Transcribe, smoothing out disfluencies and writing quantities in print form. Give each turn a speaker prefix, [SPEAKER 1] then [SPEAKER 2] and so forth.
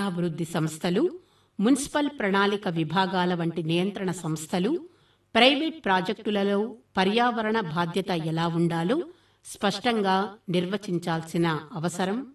[SPEAKER 1] నగరాభివృద్ధి సంస్థలు, మున్సిపల్ ప్రణాళిక విభాగాల వంటి నియంత్రణ సంస్థలు, ప్రైవేట్ ప్రాజెక్టులలో పర్యావరణ బాధ్యత ఎలా ఉండాలో స్పష్టంగా నిర్వచించాల్సిన అవసరం